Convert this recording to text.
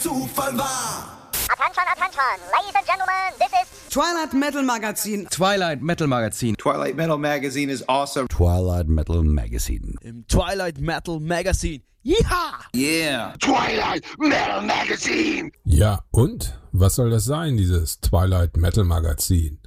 Zufall war. Attention, attention, ladies and gentlemen, this is Twilight Metal Magazin. Twilight Metal Magazin. Twilight Metal Magazine is awesome. Twilight Metal Magazine. Im Twilight Metal Magazine. Yeehaw! Yeah. Twilight Metal Magazine. Ja, und? Was soll das sein, dieses Twilight Metal Magazin?